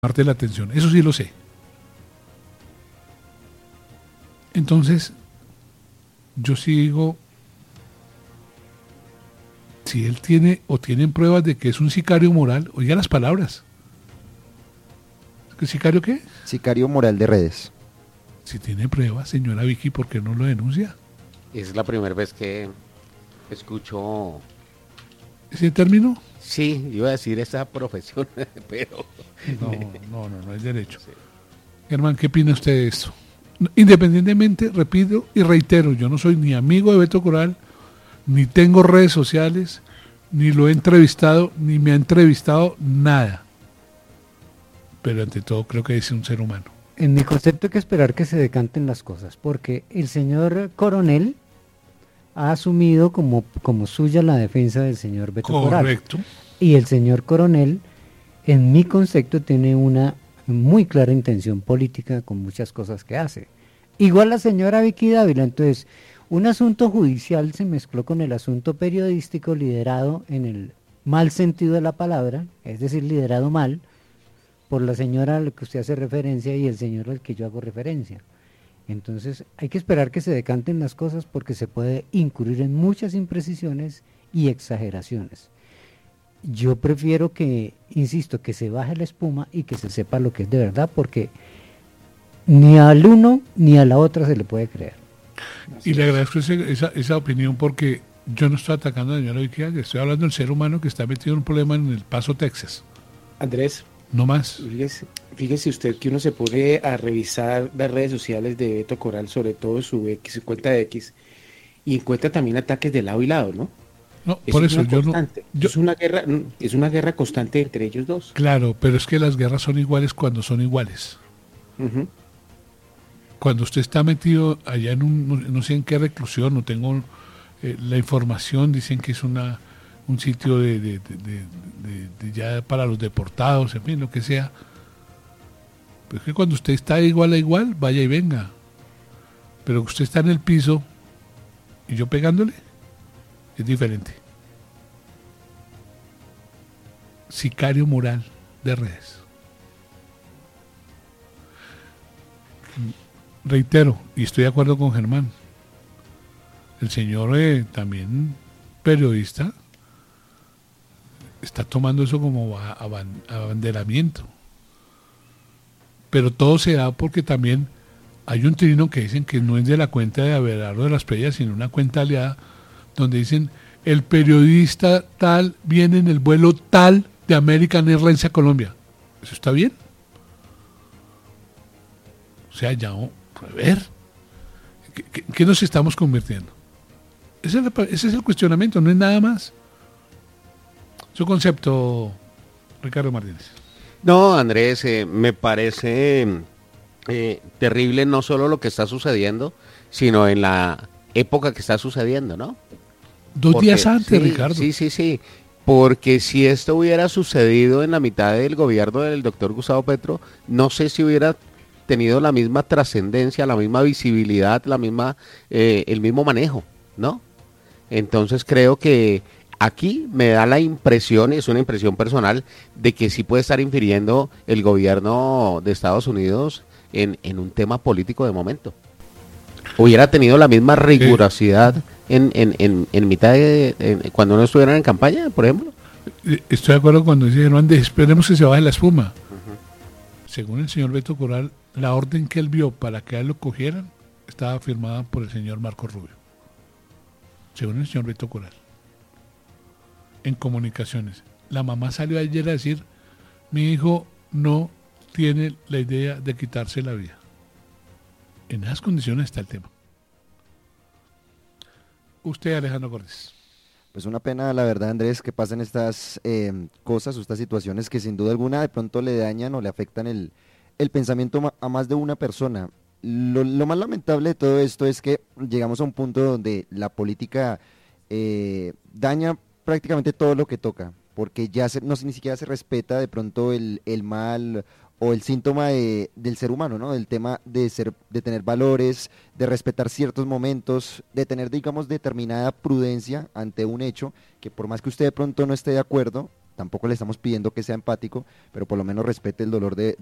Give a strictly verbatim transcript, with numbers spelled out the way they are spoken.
llamarte la atención, eso sí lo sé. Entonces, yo sí digo, si él tiene o tienen pruebas de que es un sicario moral, oiga las palabras. ¿Qué sicario qué? Sicario moral de redes. Si tiene pruebas, señora Vicky, ¿por qué no lo denuncia? Es la primera vez que escucho... ¿Ese término? Sí, iba a decir esa profesión, pero... No, no, no, no es derecho. Sí. Germán, ¿qué opina usted de esto? Independientemente, repito y reitero, yo no soy ni amigo de Beto Coral, ni tengo redes sociales, ni lo he entrevistado, ni me ha entrevistado, nada. Pero ante todo creo que es un ser humano. En mi concepto hay que esperar que se decanten las cosas, porque el señor Coronel ha asumido como, como suya la defensa del señor Beto Coral. Correcto. Y el señor Coronel, en mi concepto, tiene una muy clara intención política con muchas cosas que hace. Igual la señora Vicky Dávila, entonces, un asunto judicial se mezcló con el asunto periodístico liderado en el mal sentido de la palabra, es decir, liderado mal, por la señora a la que usted hace referencia y el señor al que yo hago referencia. Entonces hay que esperar que se decanten las cosas porque se puede incurrir en muchas imprecisiones y exageraciones. Yo prefiero que, insisto, que se baje la espuma y que se sepa lo que es de verdad, porque ni al uno ni a la otra se le puede creer. Así y le agradezco ese, esa, esa opinión porque yo no estoy atacando a la señora Vicky, estoy hablando del ser humano que está metido en un problema en El Paso, Texas. Andrés. No más. Fíjese, fíjese usted que uno se pone a revisar las redes sociales de Beto Coral, sobre todo su X, su cuenta de X, y encuentra también ataques de lado y lado, ¿no? No, eso por eso yo no. Yo, es una guerra, es una guerra constante entre ellos dos. Claro, pero es que las guerras son iguales cuando son iguales. Uh-huh. Cuando usted está metido allá en un, no sé en qué reclusión, no tengo eh, la información, dicen que es una un sitio de, de, de, de, de, de ya para los deportados, en fin, lo que sea. Pero es que cuando usted está igual a igual, vaya y venga. Pero usted está en el piso y yo pegándole, es diferente. Sicario moral de redes. Reitero, y estoy de acuerdo con Germán, el señor eh, también periodista está tomando eso como abanderamiento. Pero todo se da porque también hay un trino que dicen que no es de la cuenta de Abelardo de las Playas, sino una cuenta aliada, donde dicen el periodista tal viene en el vuelo tal de American Airlines a Colombia. ¿Eso está bien? O sea, ya, a ver, ¿qué, qué nos estamos convirtiendo? Ese es, el, ese es el cuestionamiento, no es nada más. Su concepto, Ricardo Martínez. No, Andrés, eh, me parece eh, terrible no solo lo que está sucediendo, sino en la época que está sucediendo, ¿no? Dos Porque, días antes, sí, Ricardo. Sí, sí, sí. Porque si esto hubiera sucedido en la mitad del gobierno del doctor Gustavo Petro, no sé si hubiera tenido la misma trascendencia, la misma visibilidad, la misma, eh, el mismo manejo, ¿no? Entonces creo que aquí me da la impresión, es una impresión personal, de que sí puede estar infiriendo el gobierno de Estados Unidos en, en un tema político de momento. Hubiera tenido la misma rigurosidad sí. en, en, en, en mitad de, en, cuando no estuvieran en campaña, por ejemplo. Estoy de acuerdo cuando dice Germán, esperemos que se baje la espuma. Uh-huh. Según el señor Beto Coral, la orden que él vio para que a él lo cogieran estaba firmada por el señor Marco Rubio. Según el señor Beto Coral. En comunicaciones. La mamá salió ayer a decir, mi hijo no tiene la idea de quitarse la vida. En esas condiciones está el tema. Usted, Alejandro Cortés. Pues una pena, la verdad, Andrés, que pasen estas eh, cosas o estas situaciones que sin duda alguna de pronto le dañan o le afectan el, el pensamiento a más de una persona. Lo, lo más lamentable de todo esto es que llegamos a un punto donde la política eh, daña prácticamente todo lo que toca, porque ya se, no ni siquiera se respeta de pronto el, el mal o el síntoma de, del ser humano, ¿no? Del tema de ser, de tener valores, de respetar ciertos momentos, de tener, digamos, determinada prudencia ante un hecho, que por más que usted de pronto no esté de acuerdo, tampoco le estamos pidiendo que sea empático, pero por lo menos respete el dolor de,